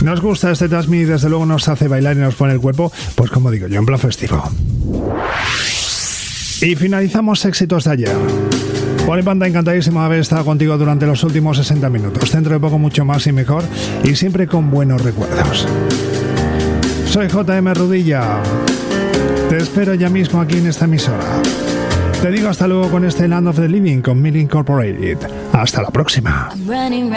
nos gusta este Touch Me y desde luego nos hace bailar y nos pone el cuerpo, pues como digo yo, en plan festivo. Y finalizamos éxitos de ayer. Poli Panda, encantadísimo de haber estado contigo durante los últimos 60 minutos. Dentro de poco mucho más y mejor, y siempre con buenos recuerdos. Soy JM Rudilla. Te espero ya mismo aquí en esta emisora. Te digo hasta luego con este Land of the Living con Mill Incorporated. Hasta la próxima.